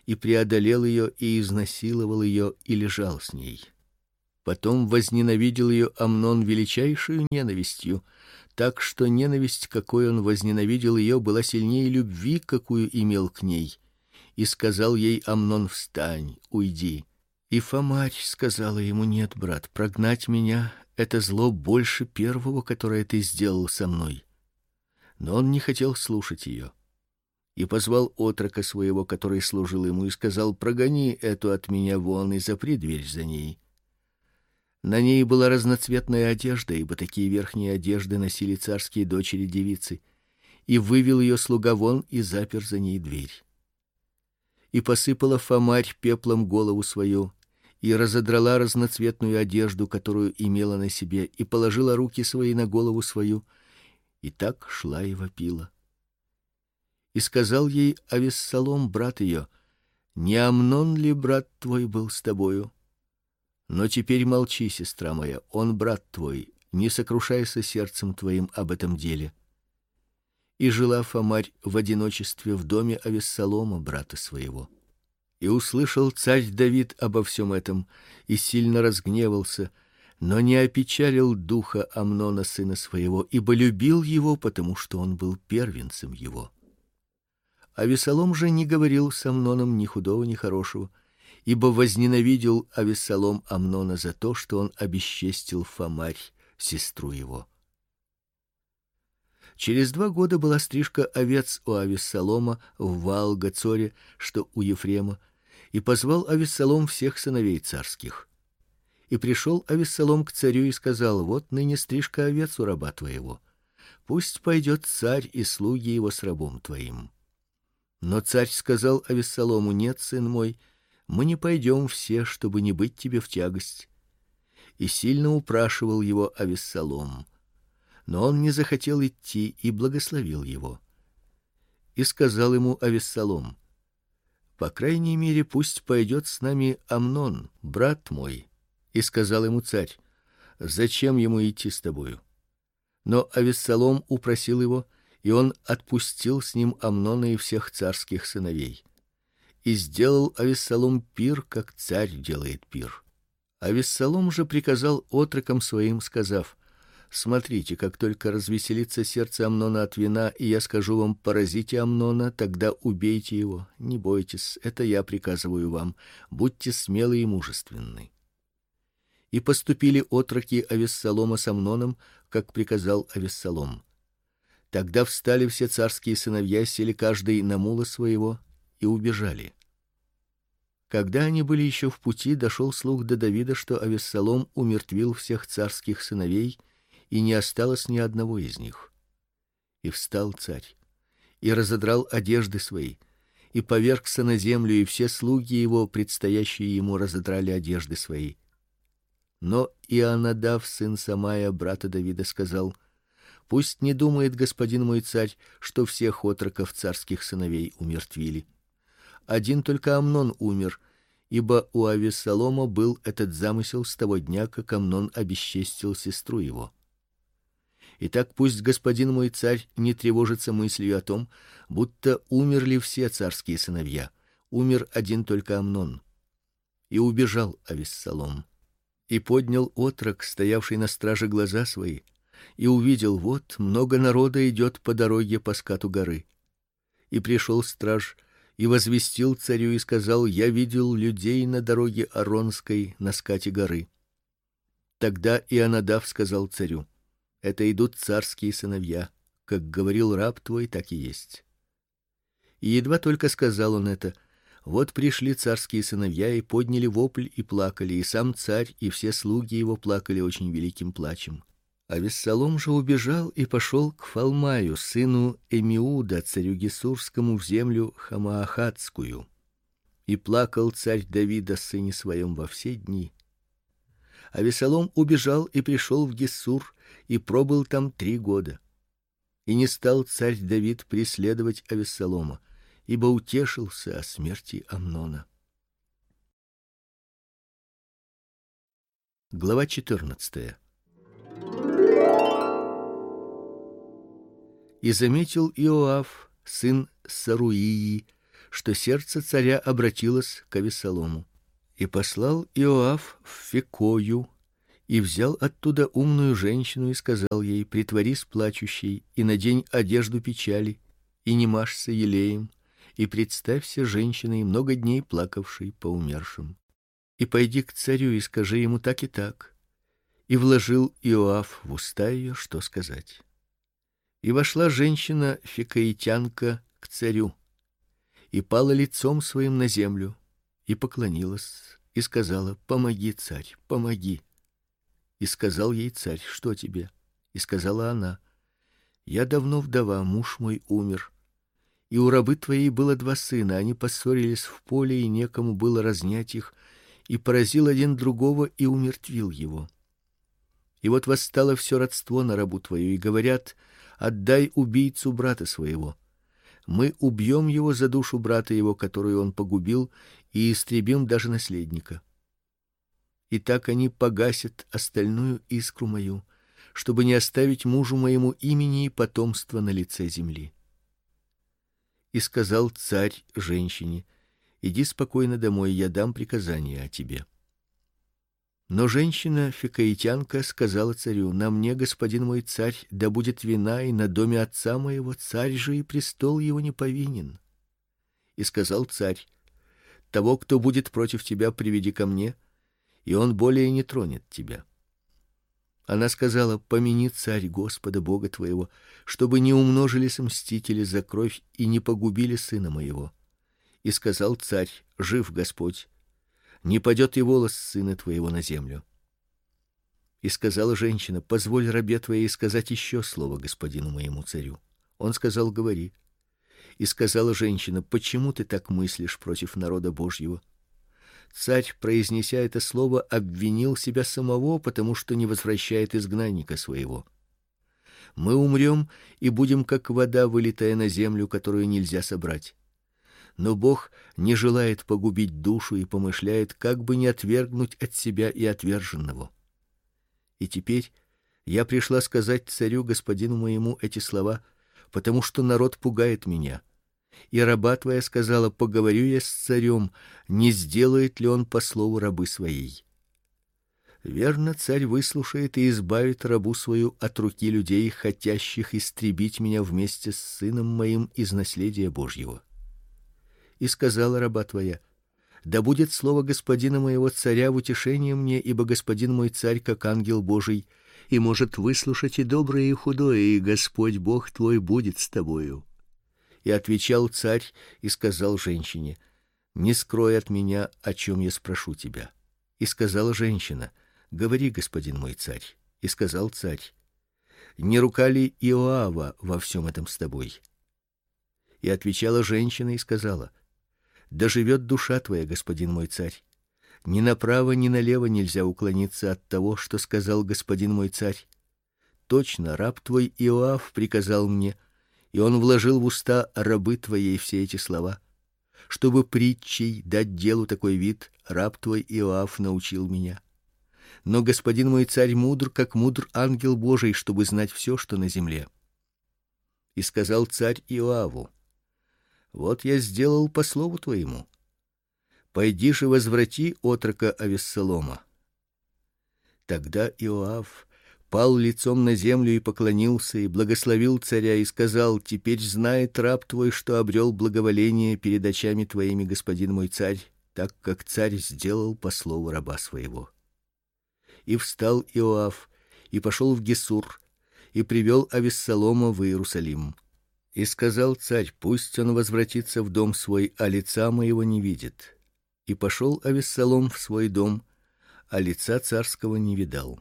и преодолел ее и изнасиловал ее и лежал с ней. Потом возненавидел ее Амнон величайшую ненавистью, так что ненависть, какой он возненавидел ее, была сильнее любви, какую имел к ней. И сказал ей Амнон: встань, уйди. И Фамарь сказала ему: нет, брат, прогнать меня это зло больше первого, которое ты сделал со мной. Но он не хотел слушать ее. И позвал отрока своего, который служил ему, и сказал: прогони эту от меня вон и запри дверь за ней. На ней была разноцветная одежда, ибо такие верхние одежды носили царские дочери-девицы. И вывел ее слуга вон и запер за ней дверь. И посыпала Фамарь пеплом голову свою, и разодрала разноцветную одежду, которую имела на себе, и положила руки свои на голову свою, и так шла и вопила. И сказал ей Авессалом, брат ее: не Амнон ли брат твой был с тобою? Но теперь молчи, сестра моя, он брат твой, не сокрушайся сердцем твоим об этом деле. И жила Фамарь в одиночестве в доме Авессалома, брата своего. И услышал царь Давид обо всем этом и сильно разгневался, но не опечалил духа Амнона сына своего, ибо любил его, потому что он был первенцем его. Авессалом же не говорил с Амноном ни худого, ни хорошего, ибо возненавидел Авессалом Амнона за то, что он обесчестил Фамарь, сестру его. Через два года была стрижка овец у Авессалома в Ваал-Гацоре, что у Ефрема, и позвал Авессалом всех сыновей царских. И пришел Авессалом к царю и сказал: вот ныне стрижка овец у раба твоего. Пусть пойдет царь и слуги его с рабом твоим. Но царь сказал Авессалому: нет, сын мой, мы не пойдем все, чтобы не быть тебе в тягость. И сильно упрашивал его Авессалом, но он не захотел идти и благословил его. И сказал ему Авессалом: по крайней мере, пусть пойдет с нами Амнон, брат мой. И сказал ему царь: зачем ему идти с тобою? Но Авессалом упросил его, и он отпустил с ним Амнона и всех царских сыновей. И сделал Авессалом пир, как царь делает пир. Авессалом же приказал отрокам своим, сказав: смотрите, как только развеселится сердце Амнона от вина, и я скажу вам: поразите Амнона, тогда убейте его. Не бойтесь, это я приказываю вам. Будьте смелы и мужественны. И поступили отроки Авессалома с Амноном, как приказал Авессалом. Тогда встали все царские сыновья, сели каждый на мула своего и убежали. Когда они были еще в пути, дошел слух до Давида, что Авессалом умертвил всех царских сыновей, и не осталось ни одного из них. И встал царь, и разодрал одежды свои, и повергся на землю, и все слуги его, предстоящие ему, разодрали одежды свои. Но Ионадав, сын Самая, брата Давида, сказал: пусть не думает господин мой царь, что всех отроков царских сыновей умертвили. Один только Амнон умер, ибо у Авессалома был этот замысел с того дня, как Амнон обесчестил сестру его. Итак, пусть господин мой царь не тревожится мыслью о том, будто умерли все царские сыновья. Умер один только Амнон. И убежал Авессалом. И поднял отрок, стоявший на страже, глаза свои, и увидел: вот много народа идет по дороге по скату горы. И пришел страж и возвестил царю и сказал: я видел людей на дороге Аронской на скате горы. Тогда Ионадав сказал царю: это идут царские сыновья, как говорил раб твой, так и есть. И едва только сказал он это, вот пришли царские сыновья и подняли вопль и плакали, и сам царь и все слуги его плакали очень великим плачем. Авессалом же убежал и пошел к Фалмаю, сыну Эмиуда, царю Гесурскому, в землю Хамаахатскую. И плакал царь Давид о сыне своем во все дни. Авессалом убежал и пришел в Гессур, и пробыл там три года. И не стал царь Давид преследовать Авессалома, ибо утешился о смерти Амнона. Глава четырнадцатая. И заметил Иоав, сын Саруии, что сердце царя обратилось к Авессалому. И послал Иоав в Фекою, и взял оттуда умную женщину и сказал ей: притворись плачущей и надень одежду печали, и не мажься елеем, и представься женщиной, много дней плакавшей по умершим. И пойди к царю и скажи ему так и так. И вложил Иоав в уста ее, что сказать. И вошла женщина фекоитянка к царю, и пала лицом своим на землю, и поклонилась, и сказала: помоги, царь, помоги. И сказал ей царь: что тебе? И сказала она: я давно вдова, муж мой умер, и у рабы твоей было два сына, они поссорились в поле, и некому было разнять их, и поразил один другого и умертвил его. И вот восстало все родство на рабу твою, и говорят: отдай убийцу брата своего. Мы убьем его за душу брата его, которую он погубил, и истребим даже наследника. И так они погасят остальную искру мою, чтобы не оставить мужу моему имени и потомства на лице земли. И сказал царь женщине: иди спокойно домой, я дам приказание о тебе. Но женщина фекоитянка сказала царю: на мне, господин мой царь, да будет вина, и на доме отца моего, царь же и престол его не повинен. И сказал царь: того, кто будет против тебя, приведи ко мне, и он более не тронет тебя. Она сказала: помяни, царь, Господа Бога твоего, чтобы не умножились мстители за кровь и не погубили сына моего. И сказал царь: жив Господь, не падет и волос сына твоего на землю. И сказала женщина: позволь рабе твоей сказать еще слово господину моему царю. Он сказал: говори. И сказала женщина: почему ты так мыслишь против народа Божьего? Царь, произнеся это слово, обвинил себя самого, потому что не возвращает изгнанника своего. Мы умрем и будем как вода, вылитая на землю, которую нельзя собрать. Но Бог не желает погубить душу и помышляет, как бы не отвергнуть от себя и отверженного. И теперь я пришла сказать царю господину моему эти слова, потому что народ пугает меня. И раба твоя сказала: поговорю я с царем, не сделает ли он по слову рабы своей. Верно, царь выслушает и избавит рабу свою от руки людей, хотящих истребить меня вместе с сыном моим из наследия Божьего. И сказала раба твоя: да будет слово господина моего царя в утешение мне, ибо господин мой царь как ангел Божий, и может выслушать и доброе, и худое, и Господь Бог твой будет с тобою. И отвечал царь и сказал женщине: не скрой от меня, о чем я спрошу тебя. И сказала женщина: говори, господин мой царь. И сказал царь: не рука ли Иоава во всем этом с тобой? И отвечала женщина и сказала: да живет душа твоя, господин мой царь. Ни направо, ни налево нельзя уклониться от того, что сказал господин мой царь. Точно раб твой Иоав приказал мне, и он вложил в уста рабы твоей все эти слова, чтобы притчей дать делу такой вид. Раб твой Иоав научил меня. Но господин мой царь мудр, как мудр ангел Божий, чтобы знать все, что на земле. И сказал царь Иоаву: вот я сделал по слову твоему. Пойди же возврати отрока Авессалома. Тогда Иоав пал лицом на землю и поклонился, и благословил царя, и сказал: теперь знает раб твой, что обрел благоволение перед очами твоими, господин мой царь, так как царь сделал по слову раба своего. И встал Иоав и пошел в Гесур, и привел Авессалома в Иерусалим. И сказал царь: пусть он возвратится в дом свой, а лица моего не видит. И пошел Авессалом в свой дом, а лица царского не видал.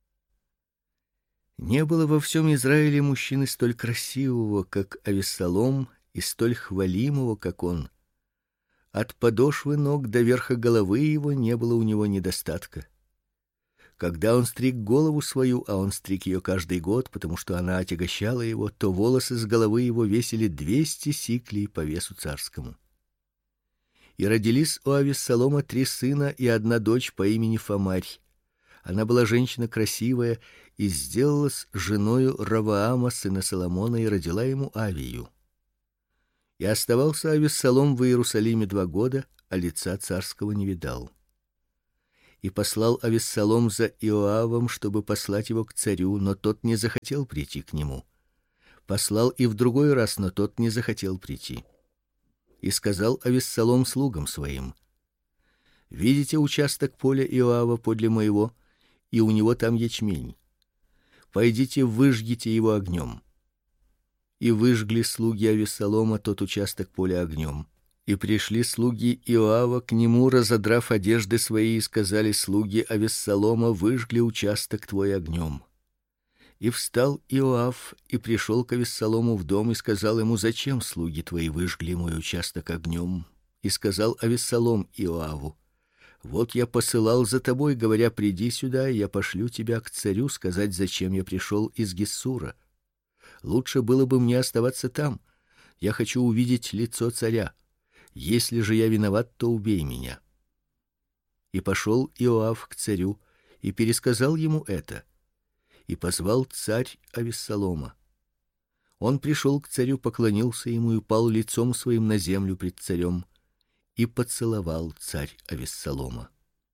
Не было во всем Израиле мужчины столь красивого, как Авессалом, и столь хвалимого, как он. От подошвы ног до верха головы его не было у него недостатка. Когда он стриг голову свою, а он стриг ее каждый год, потому что она отягощала его, то волосы с головы его весили двести сиклей по весу царскому. И родились у Авессалома три сына и одна дочь по имени Фамарь. Она была женщина красивая и сделалась женою Раваама, сына Соломона, и родила ему Авию. И оставался Авессалом в Иерусалиме два года, а лица царского не видал. И послал Авессалом за Иоавом, чтобы послать его к царю, но тот не захотел прийти к нему. Послал и в другой раз, но тот не захотел прийти. И сказал Авессалом слугам своим: видите участок поля Иоава подле моего, и у него там ячмень. Пойдите, выжгите его огнем. И выжгли слуги Авессалома тот участок поля огнем. И пришли слуги Иоава к нему, разодрав одежды свои, и сказали: слуги Авессалома выжгли участок твой огнем. И встал Иоав и пришел к Авессалому в дом и сказал ему: зачем слуги твои выжгли мой участок огнем? И сказал Авессалом Иоаву: вот я посылал за тобой, говоря: приди сюда, и я пошлю тебя к царю сказать, зачем я пришел из Гессура. Лучше было бы мне оставаться там. Я хочу увидеть лицо царя. Если же я виноват, то убей меня. И пошел Иоав к царю и пересказал ему это. И позвал царь Авессалома. Он пришел к царю, поклонился ему и пал лицом своим на землю пред царем, и поцеловал царь Авессалома.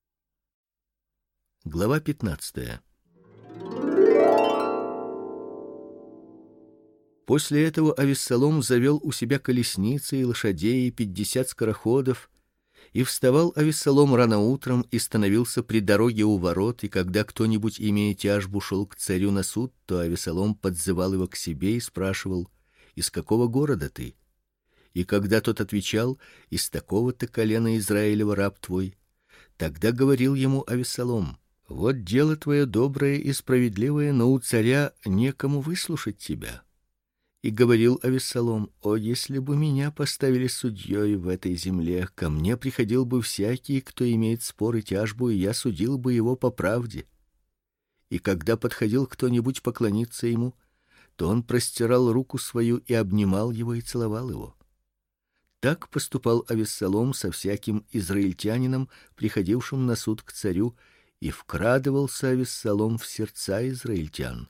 Глава пятнадцатая. После этого Авессалом завел у себя колесницы и лошадей и пятьдесят скороходов, и вставал Авессалом рано утром и становился при дороге у ворот, и когда кто-нибудь, имея тяжбу, шел к царю на суд, то Авессалом подзывал его к себе и спрашивал: из какого города ты? И когда тот отвечал: из такого-то колена Израилева раб твой, тогда говорил ему Авессалом: вот дело твое доброе и справедливое, но у царя некому выслушать тебя. И говорил Авессалом: о, если бы меня поставили судьей в этой земле, ко мне приходил бы всякий, кто имеет спор и тяжбу, и я судил бы его по правде. И когда подходил кто-нибудь поклониться ему, то он простирал руку свою и обнимал его и целовал его. Так поступал Авессалом со всяким израильтянином, приходившим на суд к царю, и вкрадывался Авессалом в сердца израильтян.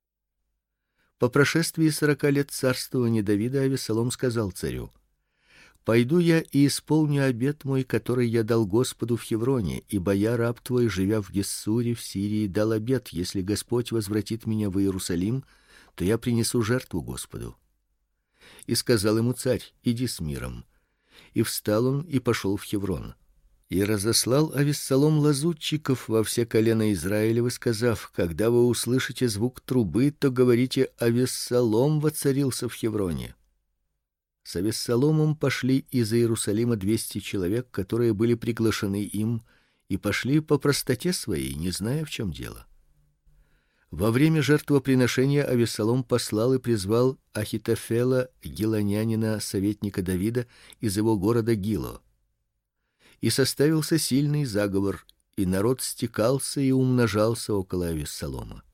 По прошествии сорока лет царствования Давида Авессалом сказал царю: пойду я и исполню обет мой, который я дал Господу в Хевроне, ибо я раб твой, живя в Гессуре в Сирии, дал обет: если Господь возвратит меня в Иерусалим, то я принесу жертву Господу. И сказал ему царь: иди с миром. И встал он и пошел в Хеврон. И разослал Авессалом лазутчиков во все колена Израилевы, сказав: когда вы услышите звук трубы, то говорите: Авессалом воцарился в Хевроне. С Авессаломом пошли из Иерусалима двести человек, которые были приглашены им, и пошли по простоте своей, не зная, в чем дело. Во время жертвоприношения Авессалом послал и призвал Ахитофела, гилонянина, советника Давида, из его города Гило. И составился сильный заговор, и народ стекался и умножался около Авессалома.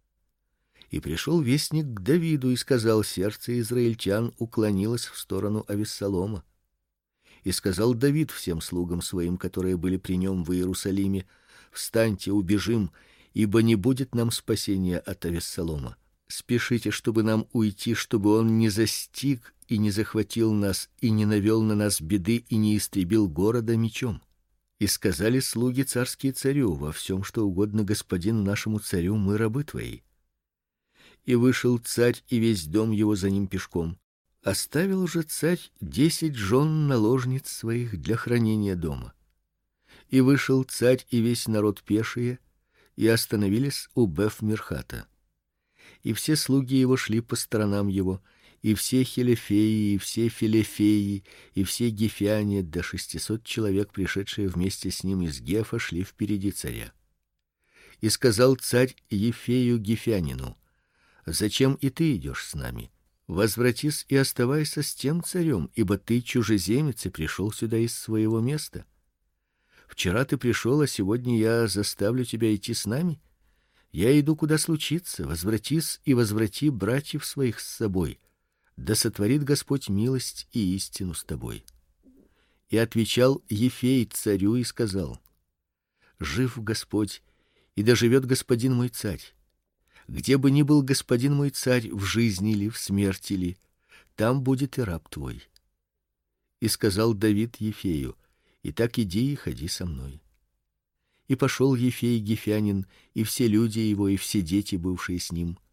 И пришел вестник к Давиду и сказал: сердце израильтян уклонилось в сторону Авессалома. И сказал Давид всем слугам своим, которые были при нем в Иерусалиме: встаньте, убежим, ибо не будет нам спасения от Авессалома. Спешите, чтобы нам уйти, чтобы он не застиг и не захватил нас, и не навел на нас беды, и не истребил города мечом. И сказали слуги царские царю: во всем, что угодно господину нашему царю, мы рабы твои. И вышел царь и весь дом его за ним пешком. Оставил же царь десять жен наложниц своих для хранения дома. И вышел царь и весь народ пешие, и остановились у Беф-Мирхата. И все слуги его шли по сторонам его, и все хелефеи, и все филефеи, и все гефяне, до шестисот человек, пришедшие вместе с ним из Гефа, шли впереди царя. И сказал царь Ефею гефянину: зачем и ты идешь с нами? Возвратись и оставайся с тем царем, ибо ты чужеземец и пришел сюда из своего места. Вчера ты пришел, а сегодня я заставлю тебя идти с нами? Я иду куда случится. Возвратись и возврати братьев своих с собой. Да сотворит Господь милость и истину с тобой. И отвечал Ефей царю и сказал: жив Господь, и доживет господин мой царь. Где бы ни был господин мой царь, в жизни ли, в смерти ли, там будет и раб твой. И сказал Давид Ефею: "Итак иди и ходи со мной". И пошел Ефей гефянин, и все люди его, и все дети, бывшие с ним.